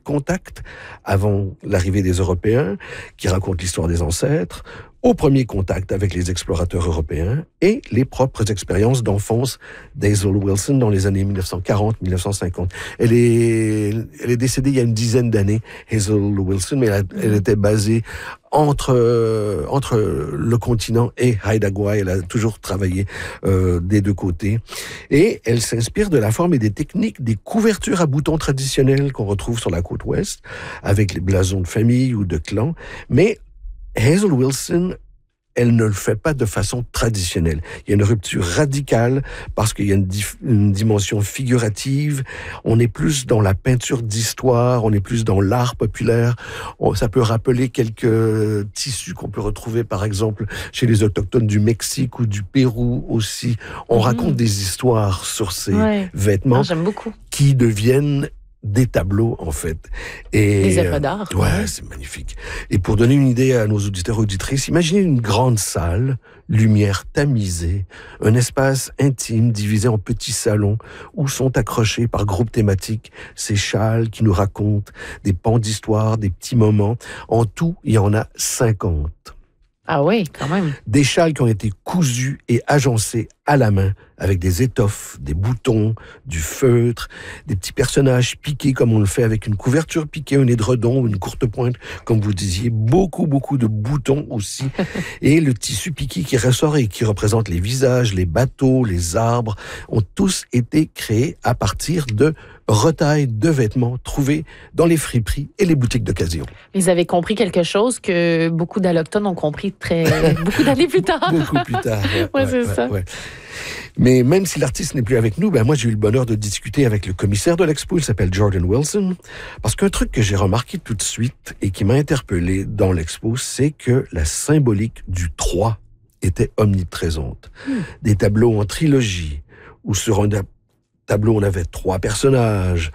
contact avant l'arrivée des Européens, qui raconte l'histoire des ancêtres, au premier contact avec les explorateurs européens et les propres expériences d'enfance d'Hazel Wilson dans les années 1940-1950. Elle est décédée il y a une dizaine d'années, Hazel Wilson, mais elle était basée entre le continent et Haida Gwaii. Elle a toujours travaillé des deux côtés. Et elle s'inspire de la forme et des techniques des couvertures à boutons traditionnelles qu'on retrouve sur la côte ouest, avec les blasons de famille ou de clan. Mais Hazel Wilson, elle ne le fait pas de façon traditionnelle. Il y a une rupture radicale parce qu'il y a une dimension figurative. On est plus dans la peinture d'histoire, on est plus dans l'art populaire. Ça peut rappeler quelques tissus qu'on peut retrouver, par exemple, chez les Autochtones du Mexique ou du Pérou aussi. On raconte des histoires sur ces vêtements j'aime beaucoup. Qui deviennent des tableaux, en fait. Et des œuvres d'art. Ouais, c'est magnifique. Et pour donner une idée à nos auditeurs et auditrices, imaginez une grande salle, lumière tamisée, un espace intime divisé en petits salons où sont accrochés par groupes thématiques ces châles qui nous racontent des pans d'histoire, des petits moments. En tout, il y en a 50. Ah oui, quand même. Des châles qui ont été cousus et agencés à la main avec des étoffes, des boutons, du feutre, des petits personnages piqués comme on le fait avec une couverture piquée, un édredon ou une courte pointe, comme vous disiez. Beaucoup de boutons aussi. Et le tissu piqué qui ressort et qui représente les visages, les bateaux, les arbres, ont tous été créés à partir de retailles de vêtements trouvés dans les friperies et les boutiques d'occasion. Ils avaient compris quelque chose que beaucoup d'Allochtones ont compris beaucoup d'années plus tard. Beaucoup plus tard. C'est ça. Mais même si l'artiste n'est plus avec nous, moi j'ai eu le bonheur de discuter avec le commissaire de l'expo, il s'appelle Jordan Wilson, parce qu'un truc que j'ai remarqué tout de suite et qui m'a interpellé dans l'expo, c'est que la symbolique du 3 était omniprésente. Des tableaux en trilogie, où sur un tableau on avait 3 personnages,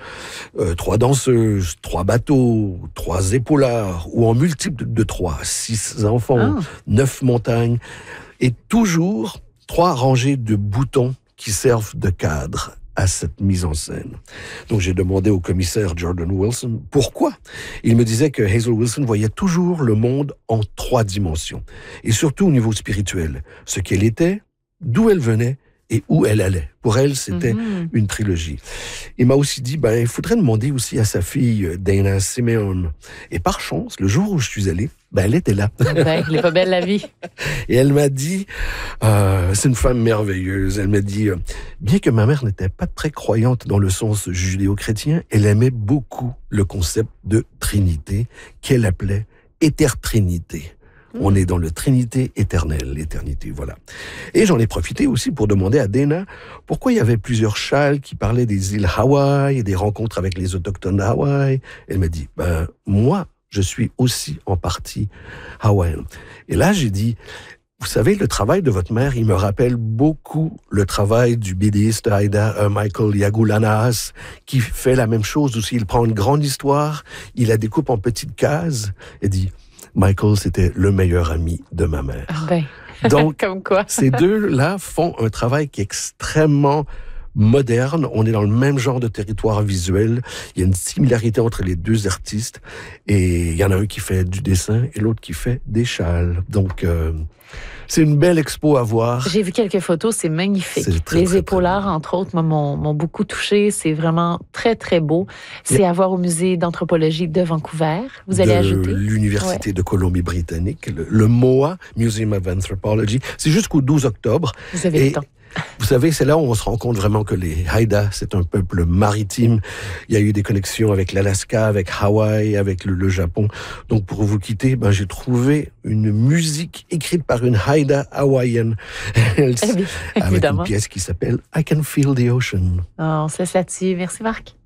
3 danseuses, 3 bateaux, 3 épaulards, ou en multiple de 3, 6 enfants, 9 montagnes, et toujours 3 rangées de boutons qui servent de cadre à cette mise en scène. Donc j'ai demandé au commissaire Jordan Wilson pourquoi. Il me disait que Hazel Wilson voyait toujours le monde en 3 dimensions, et surtout au niveau spirituel, ce qu'elle était, d'où elle venait et où elle allait. Pour elle, c'était une trilogie. Il m'a aussi dit, il faudrait demander aussi à sa fille, Dana Simeon. Et par chance, le jour où je suis allé, elle était là. Elle est pas belle, la vie. Et elle m'a dit, c'est une femme merveilleuse, elle m'a dit, bien que ma mère n'était pas très croyante dans le sens judéo-chrétien, elle aimait beaucoup le concept de Trinité, qu'elle appelait Éternité. On est dans le Trinité éternelle, l'éternité, voilà. Et j'en ai profité aussi pour demander à Dana pourquoi il y avait plusieurs châles qui parlaient des îles Hawaï et des rencontres avec les autochtones d'Hawaï. Elle m'a dit, moi, je suis aussi en partie hawaïen. Et là, j'ai dit, vous savez, le travail de votre mère, il me rappelle beaucoup le travail du BDiste Haida Michael Yagulanas, qui fait la même chose aussi. Il prend une grande histoire, il la découpe en petites cases et dit, Michael, c'était le meilleur ami de ma mère. Donc, comme quoi. Ces deux-là font un travail qui est extrêmement moderne. On est dans le même genre de territoire visuel. Il y a une similarité entre les deux artistes. Et il y en a un qui fait du dessin et l'autre qui fait des châles. Donc, c'est une belle expo à voir. J'ai vu quelques photos, c'est magnifique. Les épaulards, entre autres, m'ont beaucoup touché. C'est vraiment très, très beau. C'est à voir au musée d'anthropologie de Vancouver. Vous allez ajouter? L'Université de Colombie-Britannique, le MOA, Museum of Anthropology. C'est jusqu'au 12 octobre. Vous avez le temps. Vous savez, c'est là où on se rend compte vraiment que les Haida, c'est un peuple maritime. Il y a eu des connexions avec l'Alaska, avec Hawaï, avec le Japon. Donc, pour vous quitter, j'ai trouvé une musique écrite par une Haida hawaïenne. Avec une pièce qui s'appelle I Can Feel the Ocean. On se laisse là-dessus. Merci, Marc.